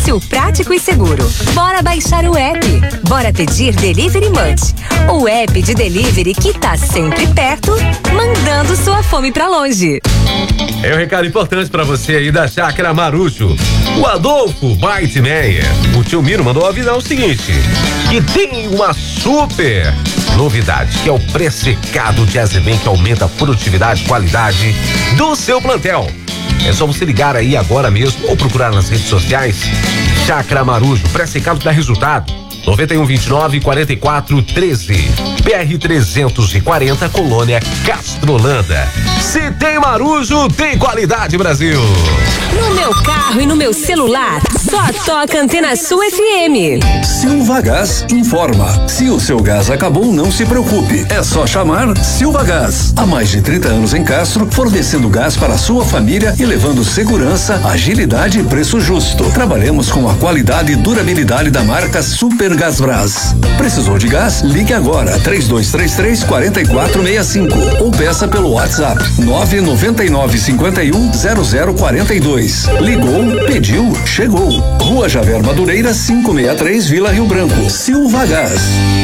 fácil, prático e seguro. Bora baixar o app. Bora pedir Delivery Munch. O app de delivery que tá sempre perto, mandando sua fome pra longe. É um recado importante pra você aí da Chácara Marujo. O Adolfo Baitmeyer, o tio Miro, mandou avisar o seguinte: que tem uma super novidade, que é o pré-secado de azevém, que aumenta a produtividade e qualidade do seu plantel. É só você ligar aí agora mesmo ou procurar nas redes sociais. Chácara Marujo, pré-secado dá resultado. 9129-4413, PR 340, Colônia Castrolanda. Se tem Marujo, tem qualidade, Brasil. No meu carro e no meu celular, só toca Antena Sul FM. Silva Gás informa. Se o seu gás acabou, não se preocupe. É só chamar Silva Gás. Há mais de 30 anos em Castro, fornecendo gás para a sua família e levando segurança, agilidade e preço justo. Trabalhamos com a qualidade e durabilidade da marca Super Gasbras. Precisou de gás? Ligue agora 3233-4465 ou peça pelo WhatsApp 999510042. Ligou, pediu, chegou. Rua Javer Madureira 563, Vila Rio Branco. Silva Gás.